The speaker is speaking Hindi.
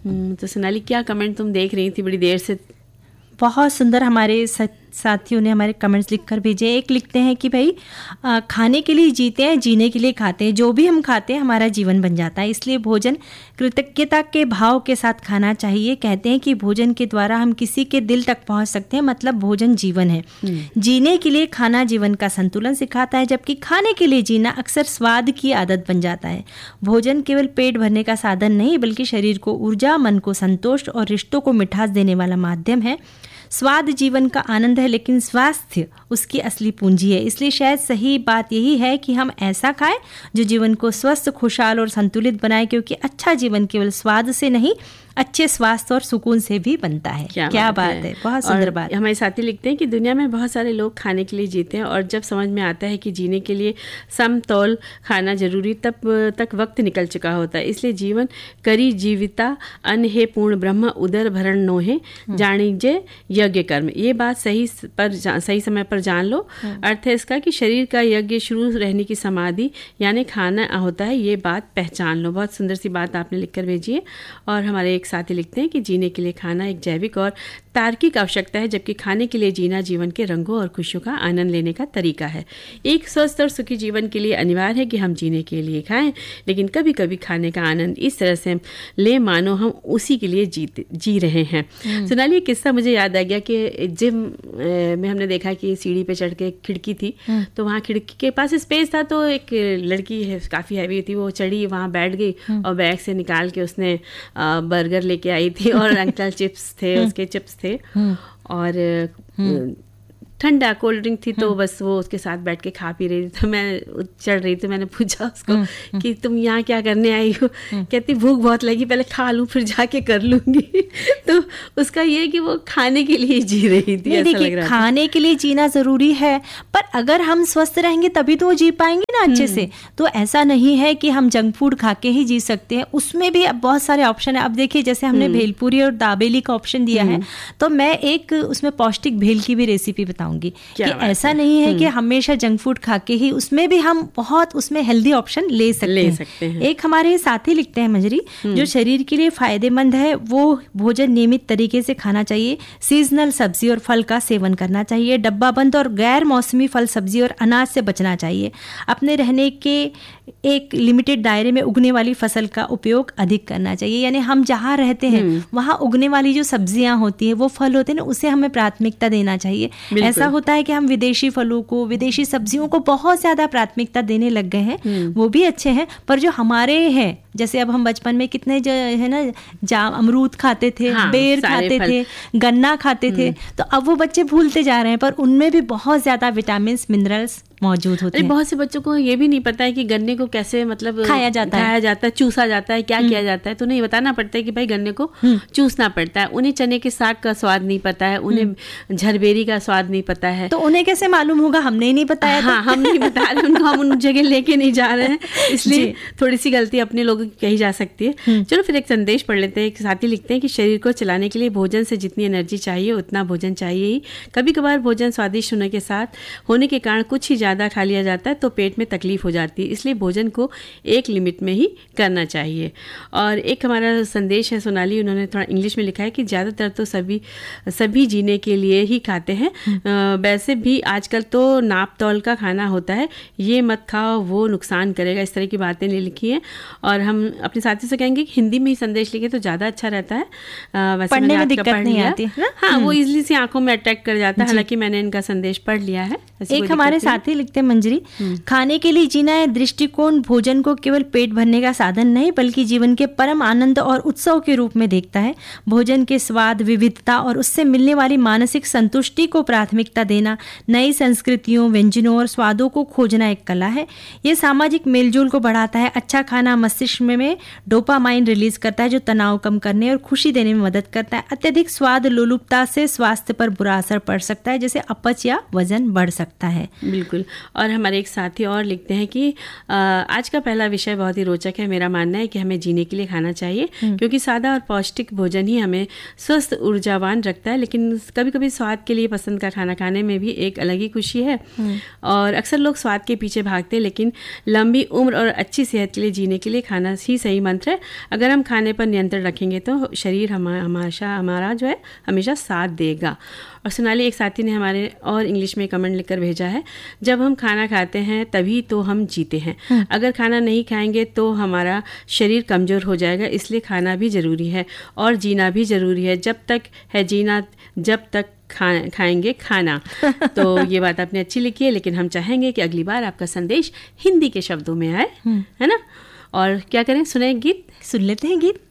तो सोनाली, क्या कमेंट तुम देख रही थी बड़ी देर से? बहुत सुंदर हमारे साथियों ने हमारे कमेंट्स लिखकर भेजे। एक लिखते हैं कि भाई खाने के लिए जीते हैं, जीने के लिए खाते हैं। जो भी हम खाते हैं हमारा जीवन बन जाता है, इसलिए भोजन कृतज्ञता के भाव के साथ खाना चाहिए। कहते हैं कि भोजन के द्वारा हम किसी के दिल तक पहुंच सकते हैं, मतलब भोजन जीवन है। जीने के लिए खाना जीवन का संतुलन सिखाता है, जबकि खाने के लिए जीना अक्सर स्वाद की आदत बन जाता है। भोजन केवल पेट भरने का साधन नहीं, बल्कि शरीर को ऊर्जा, मन को संतोष और रिश्तों को मिठास देने वाला माध्यम है। स्वाद जीवन का आनंद है, लेकिन स्वास्थ्य उसकी असली पूंजी है। इसलिए शायद सही बात यही है कि हम ऐसा खाएं जो जीवन को स्वस्थ, खुशहाल और संतुलित बनाए, क्योंकि अच्छा जीवन केवल स्वाद से नहीं, अच्छे स्वास्थ्य और सुकून से भी बनता है। क्या बात है, बहुत सुंदर बात। हमारे साथी लिखते हैं कि दुनिया में बहुत सारे लोग खाने के लिए जीते हैं, और जब समझ में आता है कि जीने के लिए समतोल खाना जरूरी, तब तक वक्त निकल चुका होता है। इसलिए जीवन करी जीविता अन्न है, पूर्ण ब्रह्म उदर भरण नोहे, जानिजे यज्ञ कर्म। ये बात सही समय पर जान लो। अर्थ है इसका कि शरीर का यज्ञ शुरू रहने की समाधि यानी खाना होता है, ये बात पहचान लो। बहुत सुंदर सी बात आपने लिखकर भेजी है। और हमारे एक साथी लिखते हैं कि जीने के लिए खाना एक जैविक और तार्किक आवश्यकता है, जबकि खाने के लिए जीना जीवन के रंगों और खुशियों का आनंद लेने का तरीका है। एक स्वस्थ और सुखी जीवन के लिए अनिवार्य है कि हम जीने के लिए खाएं, लेकिन कभी कभी खाने का आनंद इस तरह से ले मानो हम उसी के लिए जी रहे हैं। सोनाली, किस्सा मुझे याद आ गया कि जिम में हमने देखा कि सीढ़ी पे चढ़ के खिड़की थी, तो वहाँ खिड़की के पास स्पेस था, तो एक लड़की है काफ़ी हैवी थी, वो चढ़ी, वहाँ बैठ गई और बैग से निकाल के उसने बर्गर लेके आई थी, और अंकल चिप्स थे, उसके चिप्स थे, और ठंडा कोल्ड ड्रिंक थी, तो बस वो उसके साथ बैठ के खा पी रही थी। तो मैं चढ़ रही थी, मैंने पूछा उसको कि तुम यहाँ क्या करने आई हो? कहती भूख बहुत लगी, पहले खा लूँ फिर जाके कर लूँगी। तो उसका ये कि वो खाने के लिए जी रही थी। ऐसा लग रहा था खाने के लिए जीना ज़रूरी है, पर अगर हम स्वस्थ रहेंगे तभी तो वो जी पाएंगे ना अच्छे से। तो ऐसा नहीं है कि हम जंक फूड खा के ही जी सकते हैं, उसमें भी अब बहुत सारे ऑप्शन है। अब देखिए, जैसे हमने भेलपूरी और दाबेली का ऑप्शन दिया है, तो मैं एक उसमें पौष्टिक भेल की भी रेसिपी बताऊंगी कि ऐसा नहीं है कि हमेशा जंक फूड खा के ही, उसमें भी हम बहुत उसमें हेल्दी ऑप्शन ले सकते हैं। एक हमारे साथी लिखते हैं मंजरी, जो शरीर के लिए फायदेमंद है वो भोजन नियमित तरीके से खाना चाहिए। सीजनल सब्जी और फल का सेवन करना चाहिए। डब्बा बंद और गैर मौसमी फल, सब्जी और अनाज से बचना चाहिए। अपने रहने के एक लिमिटेड दायरे में उगने वाली फसल का उपयोग अधिक करना चाहिए। यानी हम जहाँ रहते हैं वहाँ उगने वाली जो सब्जियां होती है, वो फल होते हैं ना, उसे हमें प्राथमिकता देना चाहिए। ऐसा होता है कि हम विदेशी फलों को, विदेशी सब्जियों को बहुत ज्यादा प्राथमिकता देने लग गए हैं। वो भी अच्छे हैं, पर जो हमारे हैं, जैसे अब हम बचपन में कितने जो है ना अमरूद खाते थे, बेर खाते थे, गन्ना खाते थे, तो अब वो बच्चे भूलते जा रहे हैं, पर उनमें भी बहुत ज्यादा विटामिन मिनरल्स मौजूद होते हैं। बहुत से बच्चों को ये भी नहीं पता है कि गन्ने को कैसे मतलब खाया जाता है, चूसा जाता है, क्या किया जाता है। तो नहीं बताना पड़ता है कि भाई गन्ने को चूसना पड़ता है। उन्हें चने के साग का स्वाद नहीं पता है, उन्हें झरबेरी का स्वाद नहीं पता है, तो उन्हें कैसे मालूम होगा? हमने ही नहीं बताया। हाँ, हम नहीं बता रहे उनको, हम उन जगह लेके नहीं जा रहे हैं, इसलिए थोड़ी सी गलती अपने लोगों की कही जा सकती है। चलो फिर एक संदेश पढ़ लेते हैं। एक साथी लिखते हैं कि शरीर को चलाने के लिए भोजन से जितनी एनर्जी चाहिए उतना भोजन चाहिए ही। कभी कभार भोजन स्वादिष्ट होने के कारण कुछ ही ज्यादा खा लिया जाता है तो पेट में तकलीफ हो जाती है, इसलिए भोजन को एक लिमिट में ही करना चाहिए। और एक हमारा संदेश है सोनाली, उन्होंने थोड़ा इंग्लिश में लिखा है कि ज़्यादातर तो सभी जीने के लिए ही खाते हैं। वैसे भी आजकल तो नाप तौल का खाना होता है, ये मत खाओ वो नुकसान करेगा, इस तरह की बातें लिखी हैं। और हम अपने साथी से कहेंगे कि हिंदी में ही संदेश लिखे तो ज़्यादा अच्छा रहता है, वैसे पढ़ने में दिक्कत नहीं आती है। हाँ, वो इजली से आंखों में अटैक कर जाता है। हालांकि मैंने इनका संदेश पढ़ लिया है। एक हमारे साथी लिखते हैं मंजरी, खाने के लिए जीना है दृष्टिकोण भोजन को केवल पेट भरने का साधन नहीं बल्कि जीवन के परम आनंद और उत्सव के रूप में देखता है। भोजन के स्वाद, विविधता और उससे मिलने वाली मानसिक संतुष्टि को प्राथमिकता देना, नई संस्कृतियों, व्यंजनों और स्वादों को खोजना एक कला है। ये सामाजिक मेलजोल को बढ़ाता है। अच्छा खाना मस्तिष्क में डोपामाइन रिलीज करता है जो तनाव कम करने और खुशी देने में मदद करता है। अत्यधिक स्वाद लोलुपता से स्वास्थ्य पर बुरा असर पड़ सकता है, जैसे अपच या वजन बढ़ सकता है। सकता है। बिल्कुल। और हमारे एक साथी और लिखते हैं कि आज का पहला विषय बहुत ही रोचक है। मेरा मानना है कि हमें जीने के लिए खाना चाहिए, क्योंकि सादा और पौष्टिक भोजन ही हमें स्वस्थ ऊर्जावान रखता है। लेकिन कभी कभी स्वाद के लिए पसंद का खाना खाने में भी एक अलग ही खुशी है। और अक्सर लोग स्वाद के पीछे भागते हैं, लेकिन लंबी उम्र और अच्छी सेहत के लिए जीने के लिए खाना ही सही मंत्र है। अगर हम खाने पर नियंत्रण रखेंगे तो शरीर हमारा जो है हमेशा साथ देगा। और सोनाली, एक साथी ने हमारे और इंग्लिश में कमेंट लिखकर भेजा है, जब हम खाना खाते हैं तभी तो हम जीते हैं। अगर खाना नहीं खाएंगे तो हमारा शरीर कमज़ोर हो जाएगा। इसलिए खाना भी ज़रूरी है और जीना भी ज़रूरी है। जब तक है जीना, जब तक खाएंगे खाना। तो ये बात आपने अच्छी लिखी है, लेकिन हम चाहेंगे कि अगली बार आपका संदेश हिंदी के शब्दों में आए, है ना। और क्या करें, सुने गीत? सुन लेते हैं गीत।